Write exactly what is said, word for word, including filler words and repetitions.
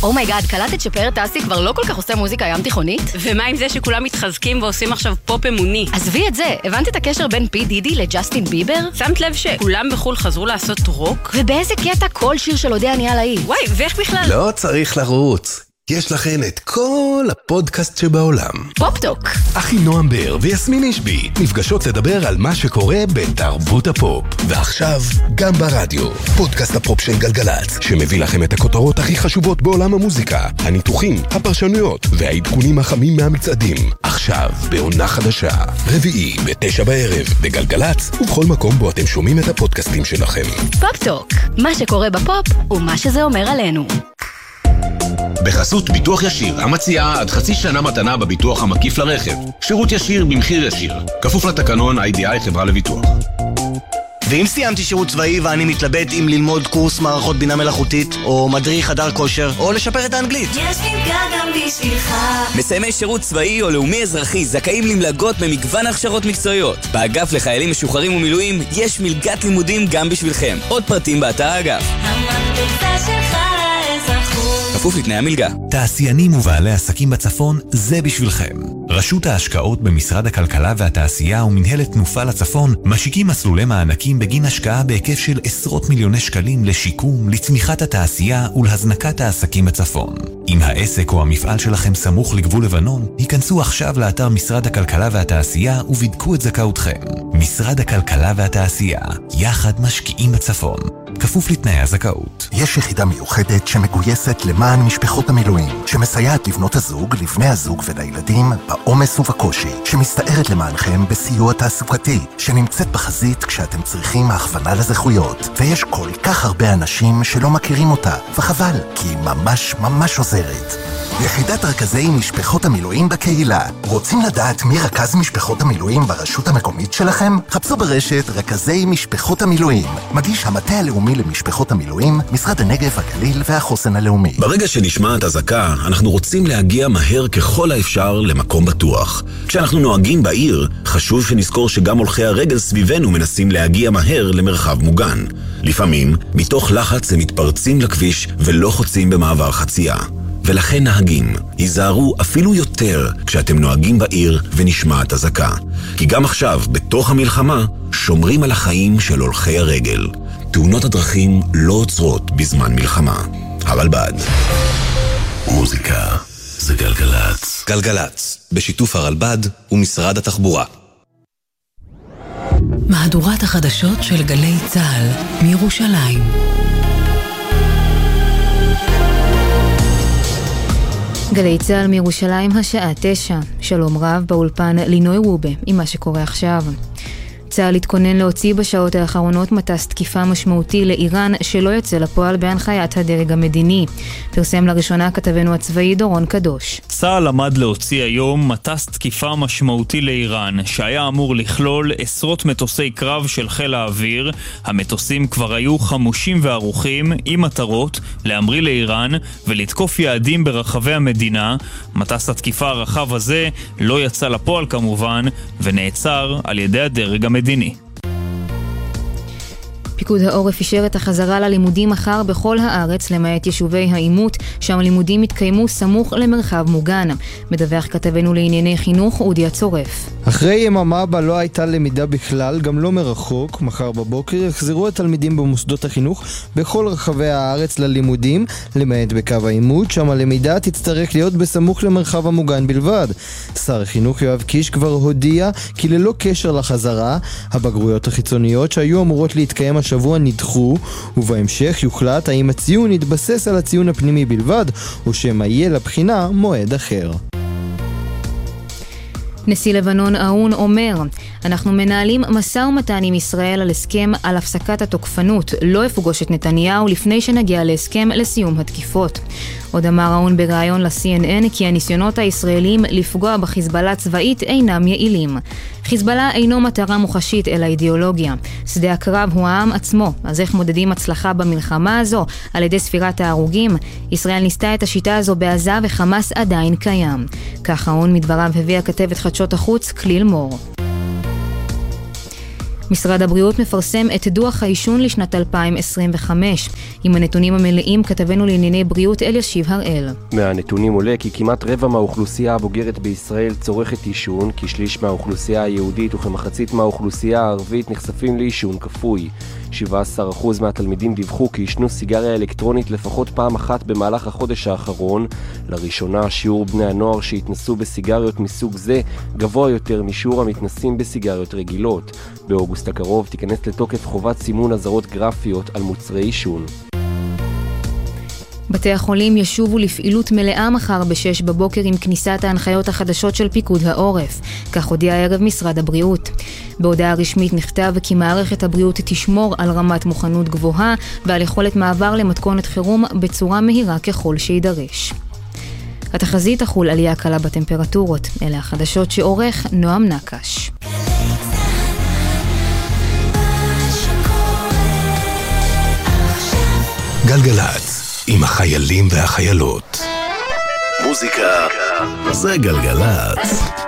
אומייגאד, קלטת שפאר טסי כבר לא כל כך עושה מוזיקה ים תיכונית? ומה עם זה שכולם מתחזקים ועושים עכשיו פופ אמוני? עזבי את זה, הבנת את הקשר בין פי דידי לג'סטין ביבר? שמת לב שכולם בחול חזרו לעשות רוק? ובאיזה קטע כל שיר של אודה נהיה להיט? וואי, ואיך בכלל? לא צריך לרוץ. יש לכן את כל הפודקאסט שבעולם. פופ-טוק. אחי נועם בר ויסמין אישבי נפגשות לדבר על מה שקורה בתרבות הפופ. ועכשיו גם ברדיו, פודקאסט הפופ של גלגלץ, שמביא לכם את הכותרות הכי חשובות בעולם המוזיקה, הניתוחים, הפרשנויות והעדכונים החמים מהמצעדים. עכשיו בעונה חדשה, רביעי בתשע בערב בגלגלץ, ובכל מקום בו אתם שומעים את הפודקאסטים שלכם. פופ-טוק, מה שקורה בפופ ומה שזה אומר עלינו. בחסות ביטוח ישיר, המציעה עד חצי שנה מתנה בביטוח המקיף לרכב. שירות ישיר במחיר ישיר. כפוף לתקנון איי די איי חברה לביטוח. ואם סיימתי שירות צבאי ואני מתלבט אם ללמוד קורס מערכות בינה מלאכותית, או מדריך חדר כושר, או לשפר את האנגלית. יש מלגה גם בשבילך. מסיימי שירות צבאי או לאומי אזרחי זכאים למלגות במגוון הכשרות מקצועיות. באגף לחיילים משוחררים ומילואים יש מלגת לימודים גם בשבילכם. עוד פרטים באתר האגף. המדריכה שלך לאזרחות. כפוף לתנאי המלגה. תעשיינים ובעלי עסקים בצפון, זה בשבילכם. רשות ההשקעות במשרד הכלכלה והתעשייה ומנהלת תנופה לצפון משיקים מסלולי מענקים בגין השקעה בהיקף של עשרות מיליוני שקלים לשיקום, לצמיחת התעשייה ולהזנקת העסקים בצפון. אם העסק או המפעל שלכם סמוך לגבול לבנון, היכנסו עכשיו לאתר משרד הכלכלה והתעשייה ובדקו את זכאותכם. משרד הכלכלה והתעשייה, יחד משקיעים בצפון. כפוף לתנאי הזכאות. יש יחידה מיוחדת שמגויסת למען משפחות המילואים, שמסייעת לבנות הזוג, לבני הזוג ולילדים בעומס ובקושי, שמסתערת למענכם בסיוע תעסוקתי, שנמצאת בחזית כשאתם צריכים הכוונה לזכויות. ויש כל כך הרבה אנשים שלא מכירים אותה, וחבל, כי היא ממש ממש עוזרת. יחידת רכזי משפחות המילואים בקהילה. רוצים לדעת מי רכז משפחות המילואים ברשות המקומית שלכם? חפשו ברשת רכזי משפחות המילואים. מגיש המטה הלאומי למשפחות המילואים, משרד הנגב, הגליל והחוסן הלאומי. ברגע שנשמעת הזעקה, אנחנו רוצים להגיע מהר ככל האפשר למקום בטוח. כשאנחנו נוהגים בעיר, חשוב שנזכור שגם הולכי הרגל סביבנו מנסים להגיע מהר למרחב מוגן. לפעמים, מתוך לחץ הם מתפרצים לכביש ולא חוצים במעבר חצייה. ולכן נהגים, היזהרו אפילו יותר כשאתם נוהגים בעיר ונשמעת הזעקה. כי גם עכשיו, בתוך המלחמה, שומרים על החיים של הולכי הרגל. תאונות הדרכים לא עוצרות בזמן מלחמה. הרלב"ד. מוזיקה זה גלגלץ. גלגלץ, בשיתוף הרלב"ד ומשרד התחבורה. מהדורת החדשות של גלי צה"ל מירושלים. גלי צה"ל מירושלים השעה תשע. שלום רב באולפן לינוי וובה עם מה שקורה עכשיו. צה"ל התכונן להוציא בשעות האחרונות מטס תקיפה משמעותי לאיראן שלא יוצא לפועל בהנחיית הדרג המדיני. פרסם לראשונה כתבנו הצבאי דורון קדוש. צה"ל עמד להוציא היום מטס תקיפה משמעותי לאיראן שהיה אמור לכלול עשרות מטוסי קרב של חיל האוויר. המטוסים כבר היו חמושים וערוכים עם מטרות להמריא לאיראן ולתקוף יעדים ברחבי המדינה. מטס התקיפה הרחב הזה לא יצא לפועל כמובן ונעצר על ידי הדרג המדיני. פיקוד העורף אישר את החזרה ללימודים מחר בכל הארץ למעט יישובי העימות, שם הלימודים התקיימו סמוך למרחב מוגן. מדווח כתבנו לענייני חינוך אודי הצורף. אחרי יממה בה לא הייתה למידה בכלל, גם לא מרחוק, מחר בבוקר יחזרו התלמידים במוסדות החינוך בכל רחבי הארץ ללימודים, למעט בקו העימות, שם הלמידה תצטרך להיות בסמוך למרחב המוגן בלבד. שר החינוך יואב קיש כבר הודיע כי ללא קשר לחזרה, הבגרויות החיצוניות שהיו אמורות להתקיים השבוע נדחו, ובהמשך יוחלט האם הציון יתבסס על הציון הפנימי בלבד, או שמא יהיה לבחינה מועד אחר. נשיא לבנון אהון אומר, אנחנו מנהלים משא ומתן עם ישראל על הסכם על הפסקת התוקפנות, לא יפוגוש את נתניהו לפני שנגיע להסכם לסיום התקיפות. עוד אמר אהון בראיון ל-סי אן אן כי הניסיונות הישראלים לפגוע בחיזבאללה צבאית אינם יעילים. חיזבאללה אינו מטרה מוחשית אלא אידיאולוגיה. שדה הקרב הוא העם עצמו, אז איך מודדים הצלחה במלחמה הזו? על ידי ספירת ההרוגים? ישראל ניסתה את השיטה הזו בעזה וחמאס עדיין קיים. כך אהון מדבריו הביא הכתבת חדשות החוץ כליל מור. משרד הבריאות מפרסם את דוח העישון לשנת אלפיים עשרים וחמש. עם הנתונים המלאים כתבנו לענייני בריאות אלישיב הראל. מהנתונים עולה כי כמעט רבע מהאוכלוסייה הבוגרת בישראל צורכת עישון, כשליש מהאוכלוסייה היהודית וכמחצית מהאוכלוסייה הערבית נחשפים לעישון כפוי. שבעה עשר אחוז מהתלמידים דיווחו כי ישנו סיגריה אלקטרונית לפחות פעם אחת במהלך החודש האחרון. לראשונה שיעור בני הנוער שהתנסו בסיגריות מסוג זה גבוה יותר משיעור המתנסים בסיגריות רגילות. באוגוסט הקרוב תיכנס לתוקף חובת סימון אזהרות גרפיות על מוצרי עישון. בתי החולים ישובו לפעילות מלאה מחר בשש בבוקר עם כניסת ההנחיות החדשות של פיקוד העורף. כך הודיע הערב משרד הבריאות. בהודעה רשמית נכתב כי מערכת הבריאות תשמור על רמת מוכנות גבוהה ועל יכולת מעבר למתכונת חירום בצורה מהירה ככל שידרש. התחזית תחול עלייה קלה בטמפרטורות. אלה החדשות שעורך נועם נקש. גלגלץ, עם החיילים והחיילות. מוזיקה זה גלגלץ.